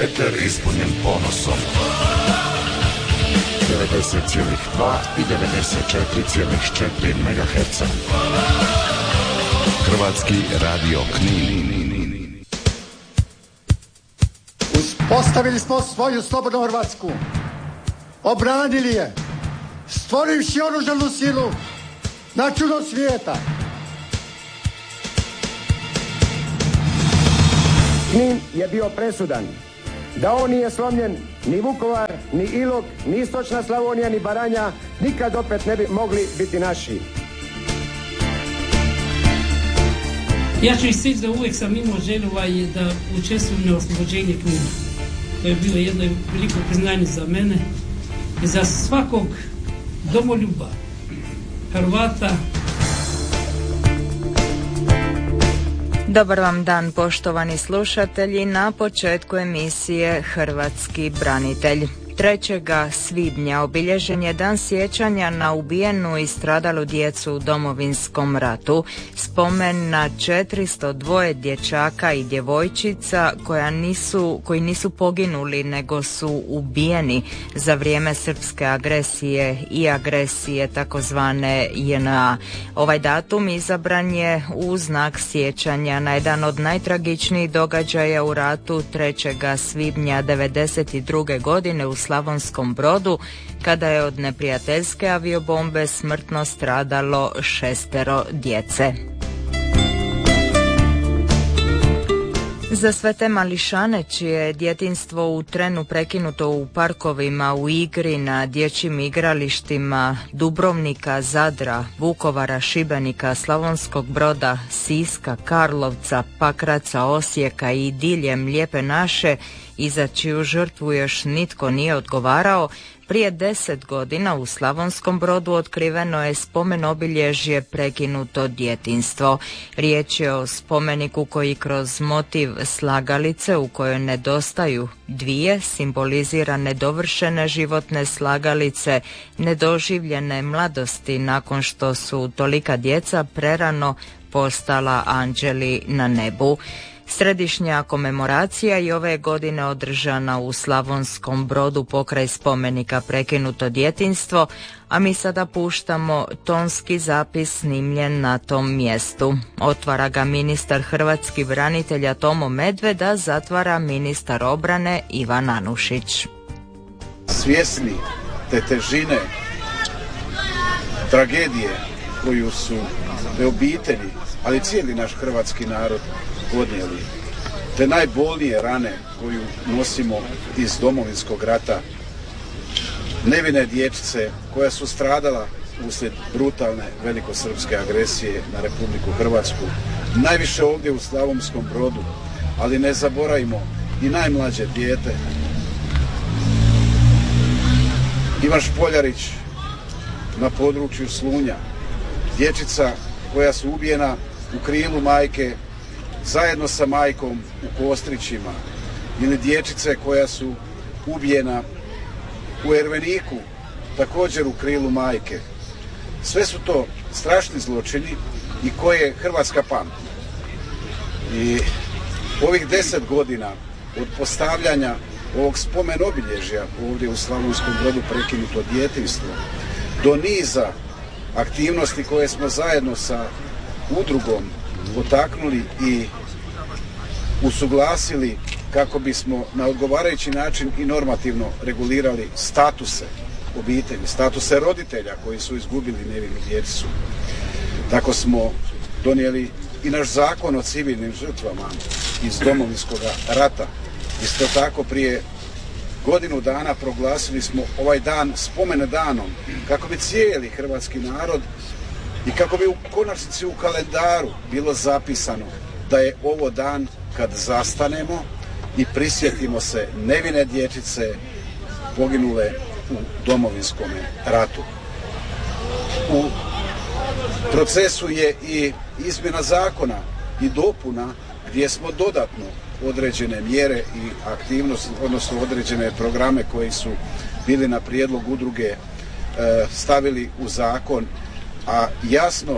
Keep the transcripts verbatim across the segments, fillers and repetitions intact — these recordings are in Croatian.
Eter ispunjen ponosom. devedeset zarez dva i devedeset četiri zarez četiri megaherca. Hrvatski radio Knin. Uspostavili smo svoju slobodnu Hrvatsku. Obranili je, stvorivši oružanu silu na čudo svijeta. Knin je bio presudan. Da on nije slomljen, ni Vukovar, ni Ilok, ni istočna Slavonija, ni Baranja nikad opet ne bi mogli biti naši. Ja ću istići da uvijek sam imao želju da učestvujem na oslobođenje Knina. To je bilo jedno veliko priznanje za mene i za svakog domoljuba Hrvata. Dobar vam dan, poštovani slušatelji, na početku emisije Hrvatski branitelj. trećeg svibnja obilježen je dan sjećanja na ubijenu i stradalu djecu u Domovinskom ratu. Spomen na četiristo dva dječaka i djevojčica koja nisu, koji nisu poginuli nego su ubijeni za vrijeme srpske agresije i agresije takozvane J N A. Ovaj datum izabran je u znak sjećanja na jedan od najtragičnijih događaja u ratu trećeg svibnja devedeset druge godine u Slavonskom Brodu, kada je od neprijateljske aviobombe smrtno stradalo šestero djece. Za sve te mališane čije je djetinjstvo u trenu prekinuto u parkovima, u igri, na dječjim igralištima Dubrovnika, Zadra, Vukovara, Šibenika, Slavonskog Broda, Siska, Karlovca, Pakraca, Osijeka i diljem Lijepe naše, i za čiju žrtvu još nitko nije odgovarao, prije deset godina u Slavonskom Brodu otkriveno je spomen obilježje Prekinuto djetinjstvo. Riječ je o spomeniku koji kroz motiv slagalice u kojoj nedostaju dvije simbolizira nedovršene životne slagalice, nedoživljene mladosti nakon što su tolika djeca prerano postala anđeli na nebu. Središnja komemoracija i ove godine održana u Slavonskom Brodu pokraj spomenika Prekinuto djetinjstvo, a mi sada puštamo tonski zapis snimljen na tom mjestu. Otvara ga ministar hrvatskih branitelja Tomo Medved, zatvara ministar obrane Ivan Anušić. Svjesni te težine tragedije koju su te obitelji, ali cijeli naš hrvatski narod podnijeli, te najbolnije rane koju nosimo iz Domovinskog rata, nevine dječice koja su stradala uslijed brutalne velikosrpske agresije na Republiku Hrvatsku, najviše ovdje u Slavonskom Brodu, ali ne zaboravimo i najmlađe dijete Ivan Špoljarić na području Slunja, dječica koja su ubijena u krilu majke zajedno sa majkom u Kostrićima, ili dječice koja su ubijena u Erveniku, također u krilu majke. Sve su to strašni zločini i koje Hrvatska pamti. I ovih deset godina od postavljanja ovog spomen obilježja ovdje u Slavonskom Brodu Prekinuto djetinjstvo do niza aktivnosti koje smo zajedno sa udrugom potaknuli i usuglasili kako bismo na odgovarajući način i normativno regulirali statuse obitelji, statuse roditelja koji su izgubili nevinu djecu. Tako smo donijeli i naš zakon o civilnim žrtvama iz Domovinskog rata. Isto tako prije godinu dana proglasili smo ovaj dan spomene danom kako bi cijeli hrvatski narod i kako bi u konačnici u kalendaru bilo zapisano da je ovo dan kad zastanemo i prisjetimo se nevine dječice poginule u Domovinskom ratu. U procesu je i izmjena zakona i dopuna gdje smo dodatno određene mjere i aktivnosti, odnosno određene programe koji su bili na prijedlog udruge stavili u zakon, a jasno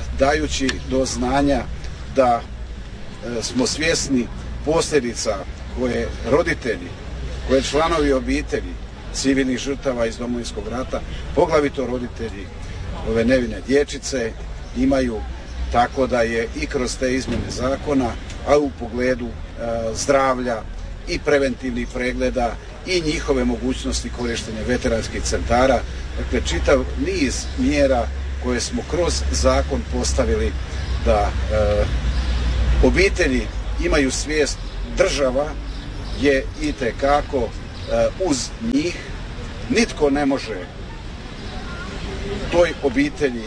dajući do znanja da smo svjesni posljedica koje roditelji, koje članovi obitelji civilnih žrtava iz Domovinskog rata, poglavito roditelji ove nevine dječice, imaju, tako da je i kroz te izmjene zakona, a u pogledu e, zdravlja i preventivnih pregleda i njihove mogućnosti korištenja veteranskih centara, dakle čitav niz mjera koje smo kroz zakon postavili da e, obitelji imaju svijest, država je itekako e, uz njih. Nitko ne može toj obitelji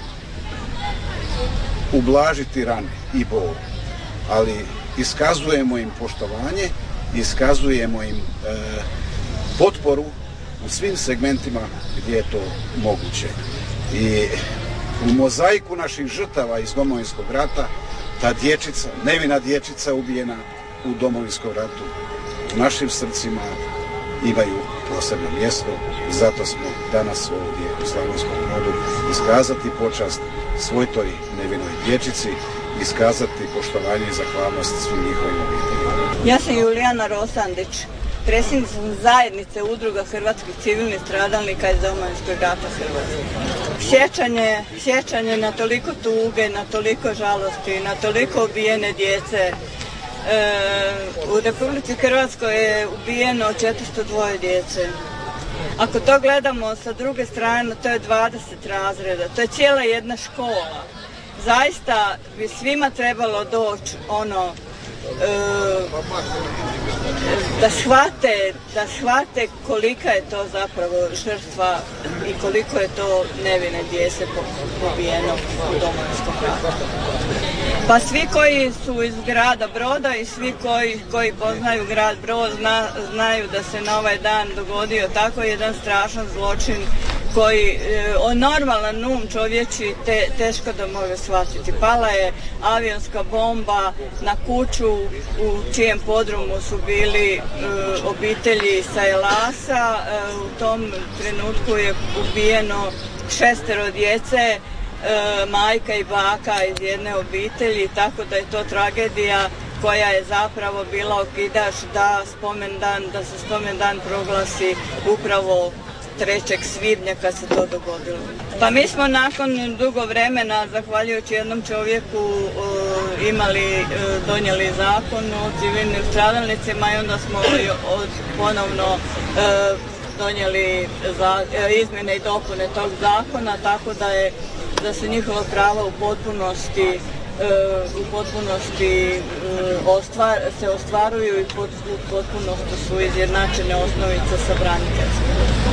ublažiti rane i bol, ali iskazujemo im poštovanje, iskazujemo im e, potporu u svim segmentima gdje je to moguće. I u mozaiku naših žrtava iz Domovinskog rata, ta dječica, nevina dječica ubijena u Domovinskom ratu, u našim srcima imaju posebno mjesto. Zato smo danas ovdje u Slavonskom Brodu iskazati počast svoj toj nevinoj dječici, iskazati poštovanje i zahvalnost svim njihovim obiteljima. Ja sam Julijana Rosandić, predsjednica zajednice udruga hrvatskih civilnih stradalnika iz Domovinskog rata Hrvatske. Sjećanje, sjećanje na toliko tuge, na toliko žalosti, na toliko ubijene djece. E, u Republici Hrvatskoj je ubijeno četiristo dva djece. Ako to gledamo sa druge strane, to je dvadeset razreda, to je cijela jedna škola. Zaista bi svima trebalo doći ono, e, da shvate, da shvate kolika je to zapravo žrtva i koliko je to nevine djece pobijeno u Domovinskom ratu. Pa svi koji su iz grada Broda i svi koji, koji poznaju grad Brod zna, znaju da se na ovaj dan dogodio tako jedan strašan zločin koji e, o normalan um čovječi te, teško da može shvatiti. Pala je avionska bomba na kuću u čijem podrumu su bili e, obitelji sa Elasa. E, u tom trenutku je ubijeno šestero djece, E, majka i baka iz jedne obitelji, tako da je to tragedija koja je zapravo bila okidač da spomendan, da se spomendan proglasi upravo trećeg svibnja kad se to dogodilo. Pa mi smo nakon dugo vremena, zahvaljujući jednom čovjeku, e, imali, e, donijeli zakon o civilnim stradalnicima i onda smo od, ponovno e, donijeli za, e, izmjene i dopune tog zakona, tako da je da su njihova prava u potpunosti, uh, u potpunosti uh, ostvar, se ostvaruju i pot, u potpunosti su izjednačene osnovice sa braniteljskim.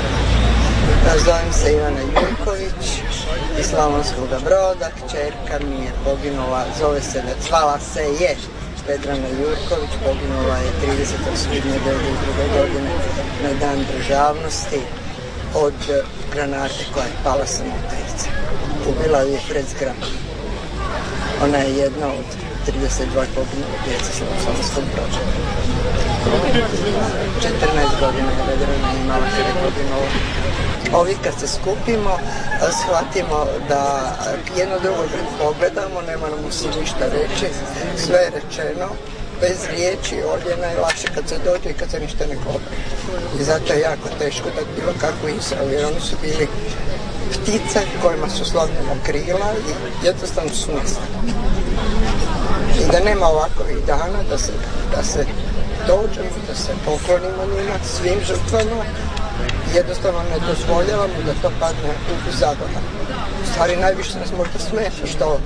Zovem se Ivana Jurković iz Slavonskog Broda, kćerka mi je poginula, zove se, zvala se je Vedrana Jurković, poginula je tridesetog svibnja devedeset druge godine na dan državnosti od granate koja je pala sa motorice. Ubila je pred zgradom. Ona je jedna od trideset dva poginule djece Slavonskog Broda. četrnaest godina je Vedrana imala kada je poginula. Ovi kad se skupimo, shvatimo da jedno drugo pogledamo, ne moramo si ništa reći, sve je rečeno, bez riječi, odljena je lakše kad se dođe i kad se ništa ne govori. I zato je jako teško da bilo kakvu izravu, jer oni su bili ptice kojima su slomljena krila i jednostavno su nestali. I da nema ovakvih dana da se, da se dođemo, da se poklonimo njima, svim žrtvama, jednostavno ne dozvoljavamo da to padne u zaborav. U stvari najviše nas možda smeta što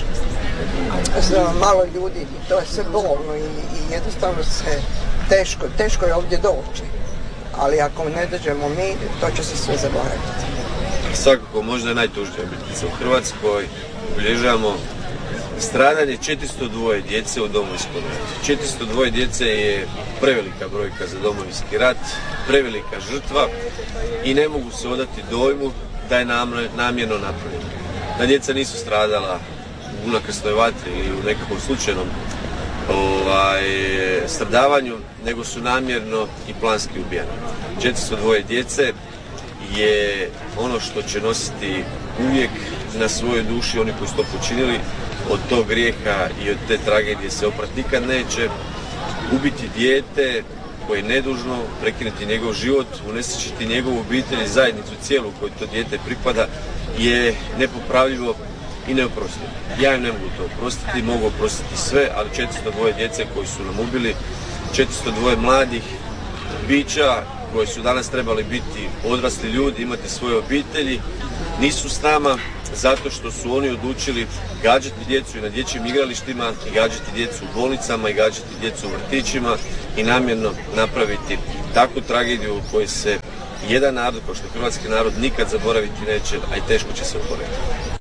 malo ljudi, to je sve bolno i, i jednostavno se teško, teško je ovdje doći. Ali ako ne dođemo mi, to će se sve zaboraviti. Svakako možda je najtužnija obljetnica u Hrvatskoj. Obilježavamo stradanje četiristo dva djece u Domovinskom ratu. četiristo dva djece je prevelika brojka za Domovinski rat, prevelika žrtva i ne mogu se odati dojmu da je namjerno napravljeno. Da djeca nisu stradala u unakrstnoj vatri ili u nekakvom slučajnom ovaj, stradavanju, nego su namjerno i planski ubijeni. četiristo dva djece je ono što će nositi uvijek na svojoj duši oni koji su to počinili. Od tog grijeha i od te tragedije se oprat nikad neće. ubiti dijete koje je nedužno, prekinuti njegov život, unesrećiti njegovu obitelj i zajednicu cijelu koju to dijete pripada je nepopravljivo i neoprostivo. Ja im ne mogu to oprostiti, mogu oprostiti sve, ali četiristo dva djece koji su nam ubili, četiristo dva mladih bića koji su danas trebali biti odrasli ljudi, imati svoje obitelji, nisu s nama zato što su oni odlučili gađati djecu i na dječjim igralištima i gađati djecu u bolnicama i gađati djecu u vrtićima i namjerno napraviti takvu tragediju u kojoj se jedan narod, kao što je hrvatski narod, nikad zaboraviti neće, a i teško će se oporaviti.